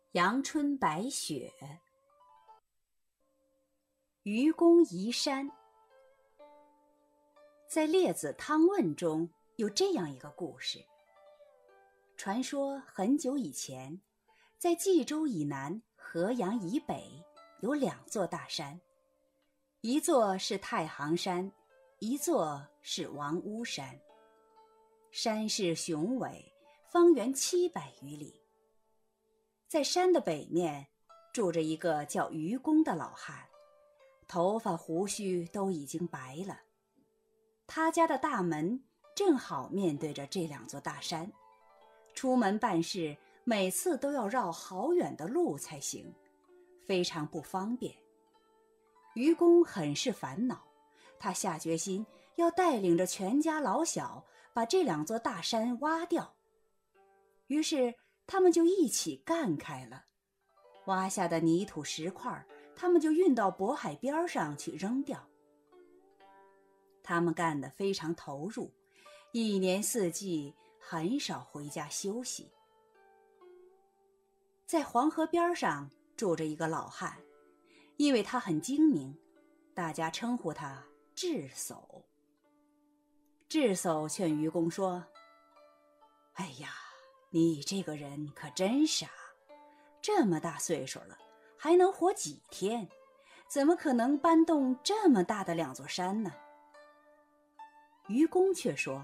阳春白雪。愚公移山。在《列子·汤问》中有这样一个故事。传说很久以前，在冀州以南、河阳以北有2座大山，一座是太行山，一座是王屋山。山势雄伟，方圆700余里。在山的北面住着一个叫愚公的老汉，头发胡须都已经白了。他家的大门正好面对着这2座大山，出门办事每次都要绕好远的路才行，非常不方便。愚公很是烦恼，他下决心要带领着全家老小把这2座大山挖掉。于是他们就一起干开了，挖下的泥土石块他们就运到渤海边上去扔掉。他们干得非常投入，一年4季很少回家休息。在黄河边上住着一个老汉，因为他很精明，大家称呼他智叟。智叟劝愚公说：哎呀，你这个人可真傻，这么大岁数了，还能活几天？怎么可能搬动这么大的2座山呢？愚公却说：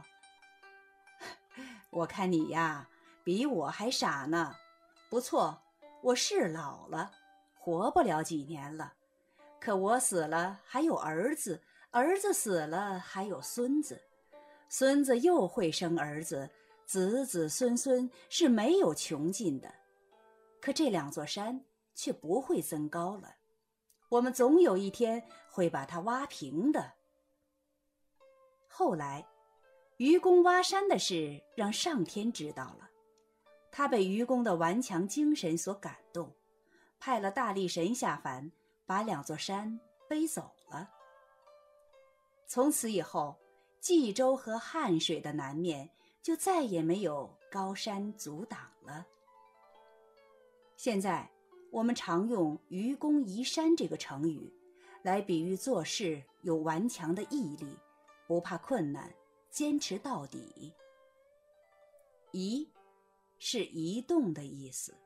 我看你呀，比我还傻呢。不错，我是老了，活不了几年了，可我死了还有儿子，儿子死了还有孙子，孙子又会生儿子，子子孙孙是没有穷尽的。可这2座山却不会增高了，我们总有一天会把它挖平的。后来愚公挖山的事让上天知道了，他被愚公的顽强精神所感动，派了大力神下凡，把2座山背走了。从此以后，冀州和汉水的南面就再也没有高山阻挡了。现在我们常用愚公移山这个成语来比喻做事有顽强的毅力，不怕困难，坚持到底。移是移动的意思。